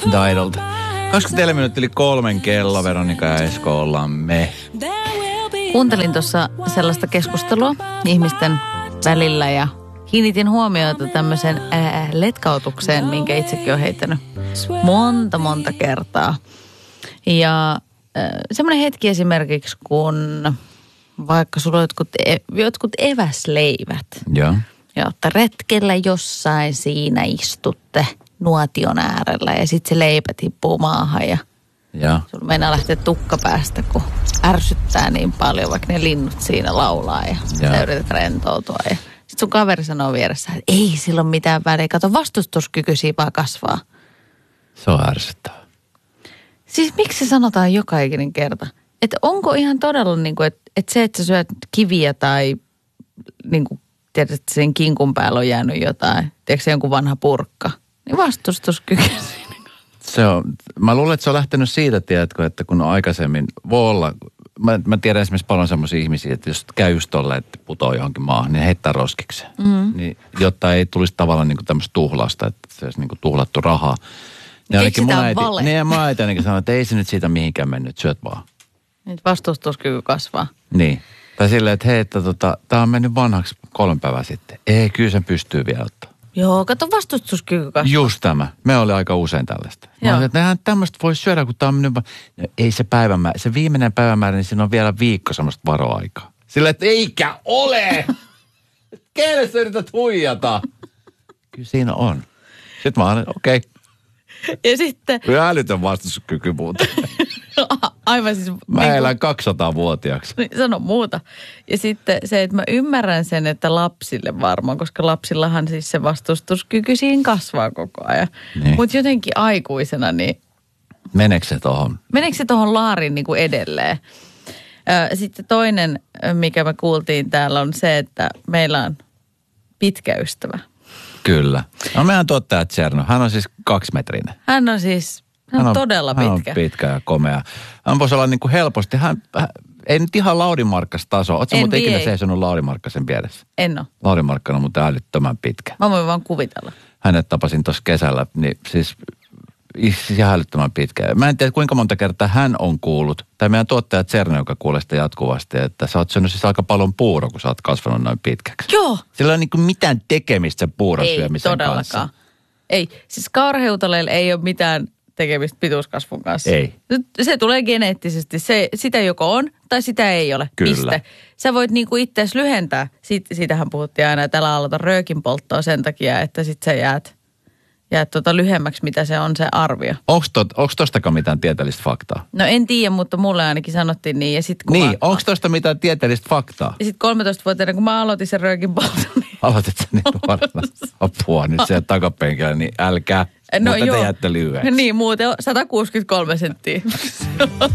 Daidolta. 24 minuuttia yli 3 kello, Veronika ja Esko ollaan me. Kuuntelin tuossa sellaista keskustelua ihmisten välillä ja kiinnitin huomiota tämmöiseen letkautukseen, minkä itsekin olen heittänyt monta kertaa. Ja semmoinen hetki esimerkiksi, kun vaikka sulla on jotkut eväsleivät. Joo. Ja olette retkellä jossain, siinä istutte nuotion äärellä ja sitten se leipä tippuu maahan ja sulla meinaa lähteä tukka päästä, kun ärsyttää niin paljon, vaikka ne linnut siinä laulaa ja sä yrität rentoutua. Ja sitten sun kaveri sanoo vieressä, että ei sillä ole mitään väliä, kato vastustuskyky siitä vaan kasvaa. Se on ärsyttävää. Siis miksi se sanotaan joka ikinen kerta? Että onko ihan todella niin kuin, että se, että sä syöt kiviä tai niin kuin tiedät, että sen kinkun päällä on jäänyt jotain, tiedätkö se jonkun vanha purkka, niin vastustuskyky siinä. Se on, mä luulen, että se on lähtenyt siitä, tiedätkö, että kun aikaisemmin voi olla, mä tiedän esimerkiksi paljon semmoisia ihmisiä, että jos käy just tolle, että putoaa johonkin maahan, niin heittää roskikseen. Niin, jotta ei tulisi tavallaan niin kuin tämmöistä tuhlasta, että se olisi niin kuin tuhlattu rahaa. Keksitään vale. Niin ja mun äiti ainakin sanoi, että ei se nyt siitä mihinkään mennyt, syöt vaan. Nyt vastustuskyky kasvaa. Niin. Tai silleen, että hei, että tää on mennyt vanhaksi 3 päivää sitten. Ei, kyllä sen pystyy vielä ottaa. Joo, kato vastustuskyky kasvaa. Just tämä. Me oli aika usein tällaista. Mä olin, että eihän tämmöistä voi syödä, kun tää on mennyt no, ei se päivämäärä, se viimeinen päivämäärä, niin siinä on vielä viikko semmoista varoaikaa. Silleen, että eikä ole! Kelle sä yrität huijata? Kyllä siinä on. Sitten mä olin, okei. Ja sitten... Kyllä älytön vastustuskyky muuten. Aivan siis... Mä elän 200-vuotiaaksi. Sano muuta. Ja sitten se, että mä ymmärrän sen, että lapsille varmaan, koska lapsillahan siis se vastustuskyky siinä kasvaa koko ajan. Niin. Mutta jotenkin aikuisena, niin... Meneekö se tohon? Meneekö se tohon laariin niin kuin edelleen? Sitten toinen, mikä me kuultiin täällä, on se, että meillä on pitkä ystävä. Kyllä. No meidän tuottaja Tserno, hän on siis 2-metrinen. Hän on todella pitkä. Hän on pitkä ja komea. Hän voisi olla niin kuin helposti, ei nyt ihan Lauri Markkas taso. Oletko muuten ikinä seisonut Lauri Markkasen vieressä? En ole. Lauri Markkanen on muuten älyttömän pitkä. Mä voin vaan kuvitella. Hänet tapasin tuossa kesällä, niin siis ihan älyttömän pitkä. Mä en tiedä, kuinka monta kertaa hän on kuullut, tai meidän tuottaja Tserno, joka kuulee sitä jatkuvasti, että sä oot syönyt siis aika paljon puuroa, kun sä oot kasvanut noin pitkäksi. Joo. Sillä ei ole niin kuin mitään tekemistä sen puuron syömisen todellakaan. kanssa. Ei, siis kaurahiutaleilla ei ole mitään tekemistä pituuskasvun kanssa. Ei. Se tulee geneettisesti. Sitä joko on tai sitä ei ole. Kyllä. Piste. Sä voit niinku itseäsi lyhentää. Siitähän puhuttiin aina, että älä aloita röökin polttoa sen takia, että sit sä jäät lyhyemmäksi, mitä se on se arvio. Onko tostakaan mitään tieteellistä faktaa? No en tiedä, mutta mulle ainakin sanottiin niin. Ja sit, kun onko tosta mitään tieteellistä faktaa? Ja sitten 13-vuotiaana, kun mä aloitin sen röökin polton. Niin... Aloitit sen niin nuorena. Apua, nyt se takapenkillä, niin älkää. No mutta joo. te jäätte lyhyeksi. Niin, muuten 163 senttiä.